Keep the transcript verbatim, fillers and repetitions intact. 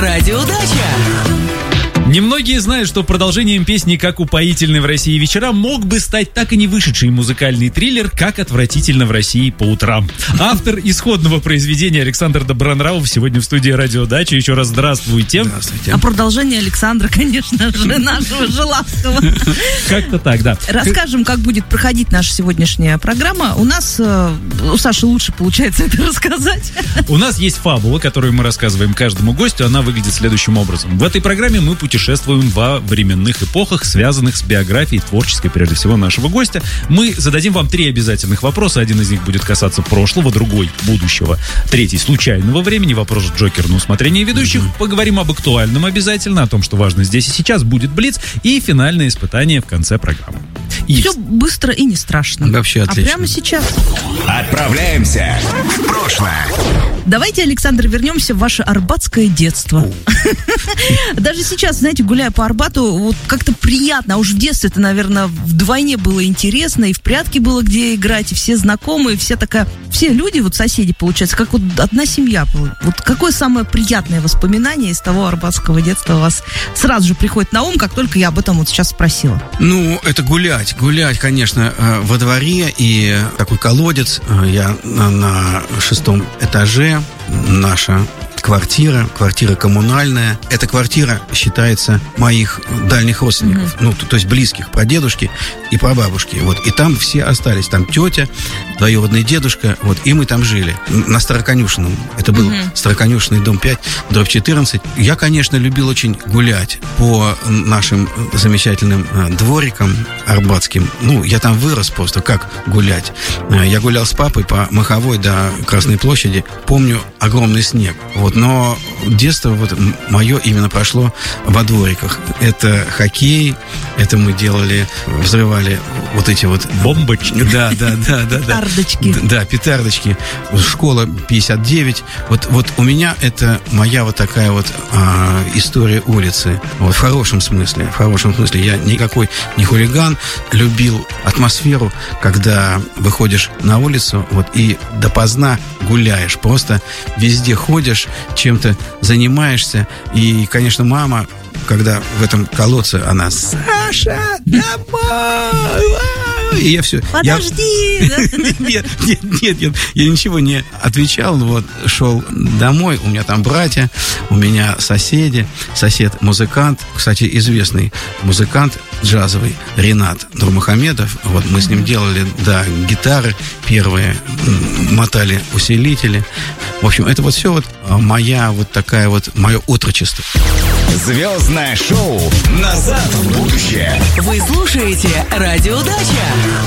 Радиодача. Немногие знают, что продолжением песни «Как упоительны в России вечера» мог бы стать так и не вышедший музыкальный триллер «Как отвратительно в России по утрам». Автор исходного произведения Александр Добронравов сегодня в студии «Радиодача». Еще раз здравствуйте. Здравствуйте. А продолжение Александра, конечно же, нашего Желавского. Как-то так, да. Расскажем, как будет проходить наша сегодняшняя программа. У нас, у Саши лучше получается это рассказать. У нас есть фабула, которую мы рассказываем каждому гостю. Она выглядит следующим образом. В этой программе мы путешествуем Путешествуем во временных эпохах, связанных с биографией творческой, прежде всего, нашего гостя. Мы зададим вам три обязательных вопроса. Один из них будет касаться прошлого, другой — будущего, третий — случайного времени. Вопрос Джокер на усмотрение ведущих. Mm-hmm. Поговорим об актуальном обязательно, о том, что важно здесь и сейчас. Будет блиц и финальное испытание в конце программы. И все быстро и не страшно. Вообще отлично. А прямо сейчас отправляемся в прошлое. Давайте, Александр, вернемся в ваше арбатское детство. Даже сейчас, знаете, гуляя по Арбату, вот как-то приятно. А уж в детстве-то, наверное, вдвойне было интересно. И в прятки было где играть, и все знакомые, все такая... Все люди, вот соседи, получается, как вот одна семья была. Вот какое самое приятное воспоминание из того арбатского детства у вас сразу же приходит на ум, как только я об этом вот сейчас спросила? Ну, это гулять. Гулять, конечно, во дворе. И такой колодец. Я на шестом этаже. Наша квартира, квартира коммунальная. Эта квартира считается моих дальних родственников, mm-hmm. ну, то, то есть близких, прадедушки и прабабушки. Вот. И там все остались. Там тетя, двоюродный дедушка, вот, и мы там жили. На Староконюшенном. Это был mm-hmm. Староконюшенный, дом пять, дробь четырнадцать. Я, конечно, любил очень гулять по нашим замечательным дворикам арбатским. Ну, я там вырос просто. Как гулять? Я гулял с папой по Маховой до Красной площади. Помню огромный снег. Вот. Но детство вот мое именно прошло во двориках. Это хоккей, это мы делали, взрывали вот эти вот... Бомбочки. Да, да, да, да. Петардочки. Да, петардочки. Школа пятьдесят девять. Вот, вот у меня это моя вот такая вот а, история улицы. Вот, в хорошем смысле. В хорошем смысле. Я никакой не хулиган. Любил атмосферу, когда выходишь на улицу вот, и допоздна гуляешь. Просто везде ходишь, чем-то занимаешься. И, конечно, мама, когда в этом колодце, она: «Саша, домой!» И я все... Подожди! Я... Нет, нет, нет, нет, я ничего не отвечал. Вот, шел домой, у меня там братья, у меня соседи. Сосед музыкант, кстати, известный музыкант джазовый, Ренат Нурмухамедов. Вот мы с ним делали, да, гитары первые, мотали усилители. В общем, это вот все вот моя вот такая вот, мое отрочество. Звездное шоу «Назад в будущее». Вы слушаете «Радиодача».